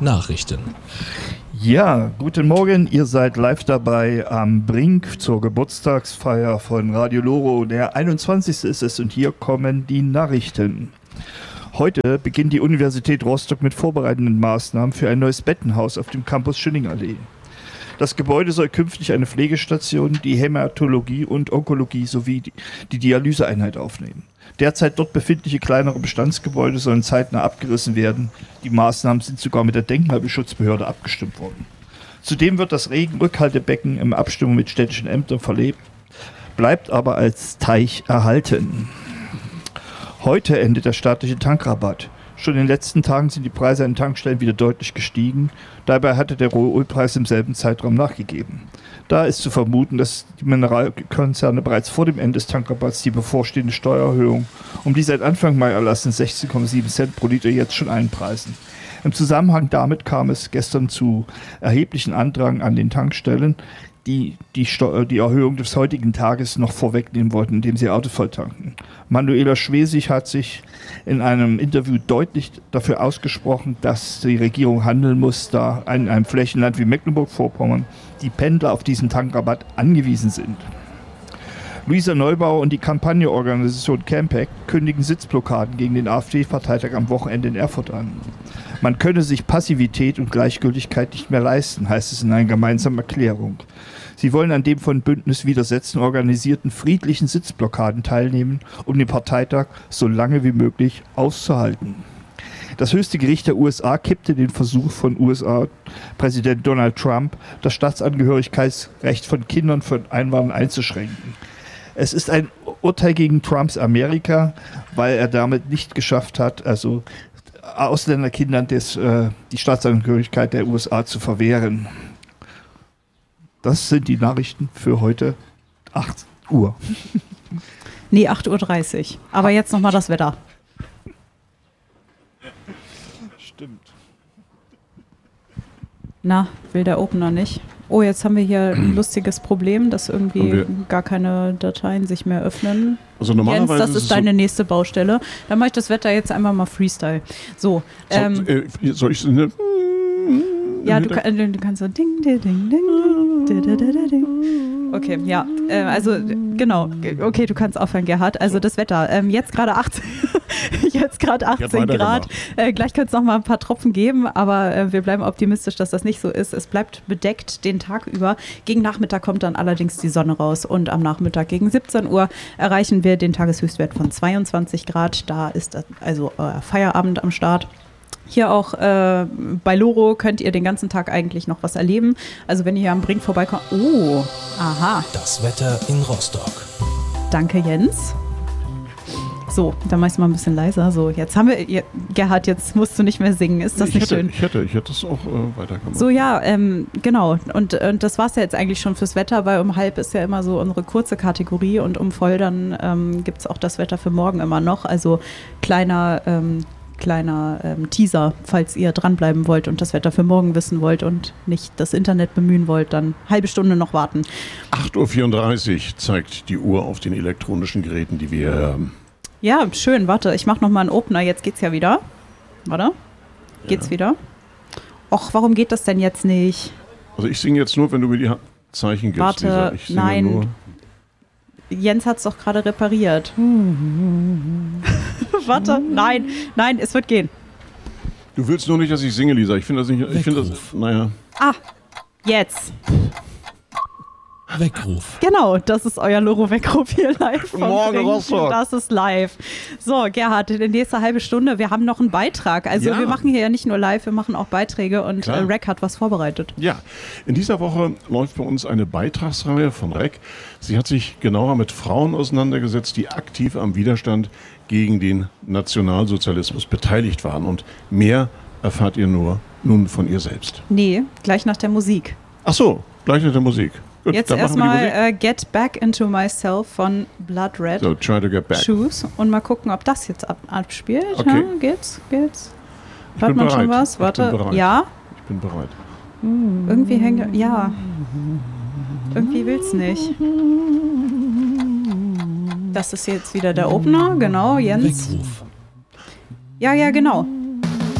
Nachrichten. Ja, guten Morgen, ihr seid live dabei am Brink zur Geburtstagsfeier von Radio Loro. Der 21. ist es und hier kommen die Nachrichten. Heute beginnt die Universität Rostock mit vorbereitenden Maßnahmen für ein neues Bettenhaus auf dem Campus Schillingallee. Das Gebäude soll künftig eine Pflegestation, die Hämatologie und Onkologie sowie die Dialyseeinheit aufnehmen. Derzeit dort befindliche kleinere Bestandsgebäude sollen zeitnah abgerissen werden. Die Maßnahmen sind sogar mit der Denkmalschutzbehörde abgestimmt worden. Zudem wird das Regenrückhaltebecken in Abstimmung mit städtischen Ämtern verlebt, bleibt aber als Teich erhalten. Heute endet der staatliche Tankrabatt. Schon in den letzten Tagen sind die Preise an Tankstellen wieder deutlich gestiegen. Dabei hatte der Rohölpreis im selben Zeitraum nachgegeben. Da ist zu vermuten, dass die Mineralkonzerne bereits vor dem Ende des Tankrabatts die bevorstehende Steuererhöhung um die seit Anfang Mai erlassenen 16,7 Cent pro Liter jetzt schon einpreisen. Im Zusammenhang damit kam es gestern zu erheblichen Andrang an den Tankstellen, die Erhöhung des heutigen Tages noch vorwegnehmen wollten, indem sie Autos volltanken. Manuela Schwesig hat sich in einem Interview deutlich dafür ausgesprochen, dass die Regierung handeln muss, da in einem Flächenland wie Mecklenburg-Vorpommern die Pendler auf diesen Tankrabatt angewiesen sind. Luisa Neubauer und die Kampagneorganisation Campact kündigen Sitzblockaden gegen den AfD-Parteitag am Wochenende in Erfurt an. Man könne sich Passivität und Gleichgültigkeit nicht mehr leisten, heißt es in einer gemeinsamen Erklärung. Sie wollen an dem von Bündnis Widersetzen organisierten friedlichen Sitzblockaden teilnehmen, um den Parteitag so lange wie möglich auszuhalten. Das höchste Gericht der USA kippte den Versuch von USA-Präsident Donald Trump, das Staatsangehörigkeitsrecht von Kindern von Einwanderern einzuschränken. Es ist ein Urteil gegen Trumps Amerika, weil er damit nicht geschafft hat, also Ausländerkindern die Staatsangehörigkeit der USA zu verwehren. Das sind die Nachrichten für heute 8 Uhr. Nee, 8.30 Uhr. Aber jetzt nochmal das Wetter. Stimmt. Na, will der Opener nicht? Oh, jetzt haben wir hier ein lustiges Problem, dass irgendwie gar keine Dateien sich mehr öffnen. Also normalerweise Jens, das ist deine nächste Baustelle. Dann mache ich das Wetter jetzt einfach mal Freestyle. So. Soll ich ja, du kannst so ding, ding, ding, ding. Okay, ja, also genau. Okay, du kannst aufhören, Gerhard. Also das Wetter. Jetzt gerade 18 Grad. Gleich könnte es noch mal ein paar Tropfen geben, aber wir bleiben optimistisch, dass das nicht so ist. Es bleibt bedeckt den Tag über. Gegen Nachmittag kommt dann allerdings die Sonne raus und am Nachmittag gegen 17 Uhr erreichen wir den Tageshöchstwert von 22 Grad. Da ist also Feierabend am Start. Hier auch bei Loro könnt ihr den ganzen Tag eigentlich noch was erleben. Also wenn ihr hier am Brink vorbeikommt. Oh, aha. Das Wetter in Rostock. Danke, Jens. So, dann mach ich es mal ein bisschen leiser. So, jetzt haben wir, Gerhard, jetzt musst du nicht mehr singen. Ist das nicht schön? Ich hätte es auch weitergemacht. So, ja, genau. Und das war es ja jetzt eigentlich schon fürs Wetter, weil um halb ist ja immer so unsere kurze Kategorie und um voll dann gibt es auch das Wetter für morgen immer noch. Also kleiner Teaser, falls ihr dranbleiben wollt und das Wetter für morgen wissen wollt und nicht das Internet bemühen wollt, dann halbe Stunde noch warten. 8.34 Uhr zeigt die Uhr auf den elektronischen Geräten, die wir haben. Ja, schön. Warte, ich mache nochmal einen Opener. Jetzt geht's ja wieder. Warte. Geht's wieder? Och, warum geht das denn jetzt nicht? Also ich singe jetzt nur, wenn du mir die Zeichen gibst. Warte, nein. Jens hat's doch gerade repariert. Warte, nein, es wird gehen. Du willst nur nicht, dass ich singe, Lisa. Ich finde das nicht. Naja. Ah, jetzt. Weckruf. Genau, das ist euer Loro-Weckruf hier live. Morgen Rostock. Das ist live. So, Gerhard, die nächste halbe Stunde. Wir haben noch einen Beitrag. Also wir machen hier ja nicht nur live, wir machen auch Beiträge und REC hat was vorbereitet. Ja, in dieser Woche läuft bei uns eine Beitragsreihe von REC. Sie hat sich genauer mit Frauen auseinandergesetzt, die aktiv am Widerstand gegen den Nationalsozialismus beteiligt waren. Und mehr erfahrt ihr nun von ihr selbst. Nee, gleich nach der Musik. Ach so, gleich nach der Musik. Gut, jetzt erstmal Get Back Into Myself von Blood Red. So, try to get back. Shoes. Und mal gucken, ob das jetzt abspielt. Okay. Ja, geht's? Hört man schon was? Warte. Ja? Ich bin bereit. Irgendwie hängt. Ja. Irgendwie will's nicht. Das ist jetzt wieder der Opener. Genau, Jens. Weckruf. Ja, genau.